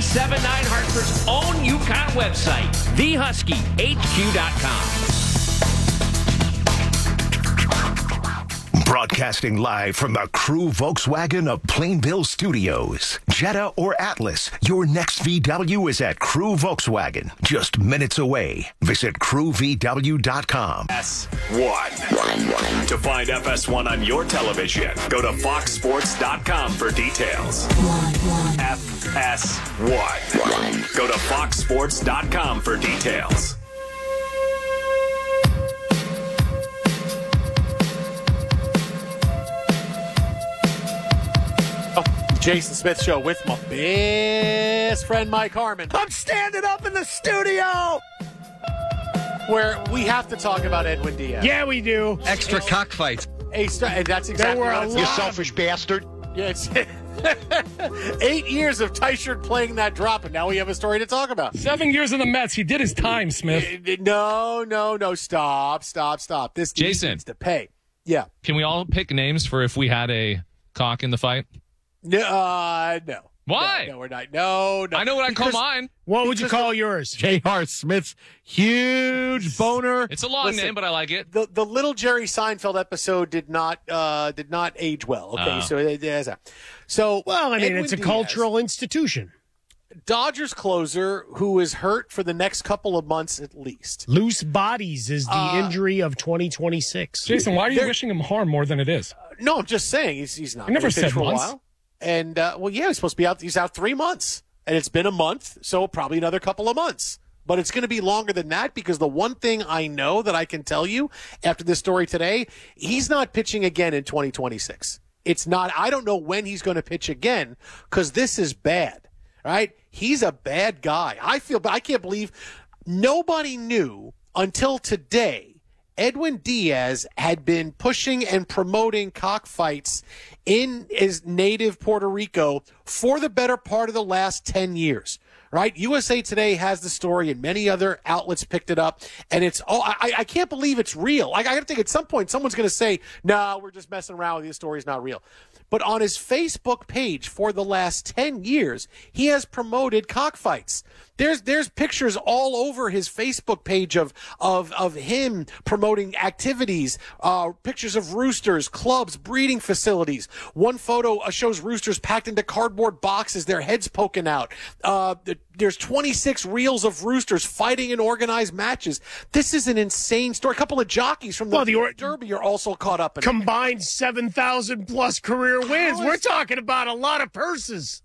97.9 Hartford's own UConn website, thehuskeyhq.com. Broadcasting live from the Crew Volkswagen of Plainville Studios. Jetta or Atlas, your next VW is at Crew Volkswagen. Just minutes away. Visit crewvw.com. FS1. To find FS1 on your television, go to foxsports.com for details. FS1. Go to foxsports.com for details. Jason Smith Show with my best friend Mike Harmon. I'm standing up in the studio! Where we have to talk about Edwin Diaz. Yeah, we do. Extra cockfights. And that's exactly what it's You selfish bastard. Yeah, it's 8 years of Teichert playing that drop, and now we have a story to talk about. 7 years in the Mets. He did his time, Smith. No. Stop. This Jason needs to pay. Yeah. Can we all pick names for if we had a cock in the fight? No. Why? No, we're not. No. I know what I'd call mine. What would you call yours? J.R. Smith's huge boner. It's a long name, but I like it. The little Jerry Seinfeld episode did not age well. Okay, so Well, I mean, Edwin it's a Diaz, cultural institution. Dodgers closer who is hurt for the next couple of months at least. Loose bodies is the injury of 2026. Jason, why are you wishing him harm more than it is? No, I'm just saying he's not. I never gonna pitch said for a months. while. And he's supposed to be out. He's out 3 months, and it's been a month, so probably another couple of months. But it's going to be longer than that because the one thing I know that I can tell you after this story today, he's not pitching again in 2026. It's not. I don't know when he's going to pitch again because this is bad. Right? He's a bad guy. I can't believe nobody knew until today Edwin Diaz had been pushing and promoting cockfights in his native Puerto Rico for the better part of the last 10 years. Right? USA Today has the story and many other outlets picked it up. And I can't believe it's real. I got to think at some point someone's going to say, no, we're just messing around with you. The story's not real. But on his Facebook page for the last 10 years, he has promoted cockfights. There's pictures all over his Facebook page of him promoting activities, pictures of roosters, clubs, breeding facilities. One photo shows roosters packed into cardboard boxes, their heads poking out. There's 26 reels of roosters fighting in organized matches. This is an insane story. A couple of jockeys from the Derby are also caught up in combined 7,000 plus career wins. We're talking about a lot of purses.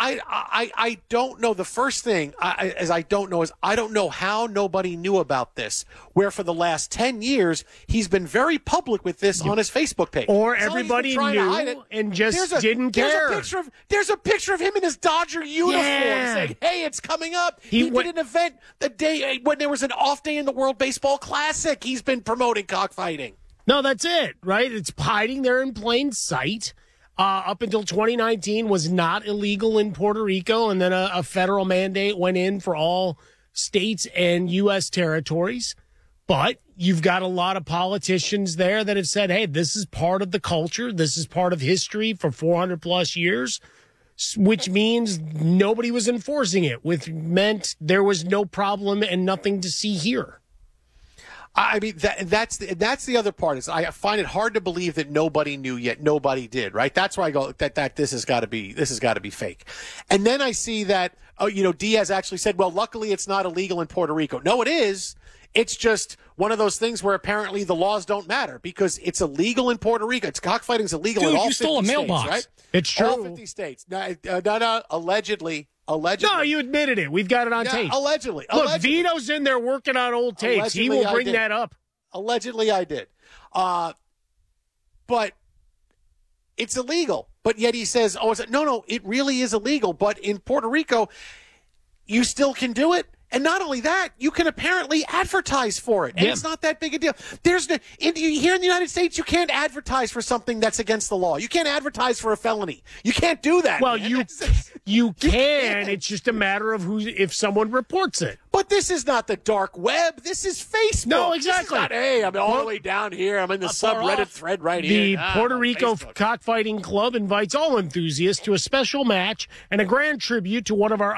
I don't know. The first thing I don't know how nobody knew about this, where for the last 10 years, he's been very public with this on his Facebook page. Or everybody knew and just didn't care. There's a picture of him in his Dodger uniform saying, hey, it's coming up. He did an event the day when there was an off day in the World Baseball Classic. He's been promoting cockfighting. No, that's it, right? It's hiding there in plain sight. Up until 2019 was not illegal in Puerto Rico, and then a federal mandate went in for all states and U.S. territories. But you've got a lot of politicians there that have said, hey, this is part of the culture. This is part of history for 400 plus years, which means nobody was enforcing it, which meant there was no problem and nothing to see here. I mean, that's the other part. Is I find it hard to believe that nobody knew yet nobody did. Right? That's why I go that this has got to be fake. And then I see that Diaz actually said, well, luckily it's not illegal in Puerto Rico. No, it is. It's just one of those things where apparently the laws don't matter because it's illegal in Puerto Rico. Cockfighting's illegal in all 50 stole a mailbox. States, right? It's true. All 50 states. No, allegedly. No, you admitted it. We've got it on tape. Allegedly. Look, Vito's in there working on old tapes. He will bring that up. Allegedly, I did. But it's illegal. But yet he says, no, it really is illegal. But in Puerto Rico, you still can do it. And not only that, you can apparently advertise for it. And it's not that big a deal. Here in the United States, you can't advertise for something that's against the law. You can't advertise for a felony. You can't do that. Well, you can. It's just a matter of if someone reports it. But this is not the dark web. This is Facebook. No, exactly. Hey, I'm all the way down here. I'm in the subreddit thread right here. The Puerto Rico Cockfighting Club invites all enthusiasts to a special match and a grand tribute to one of our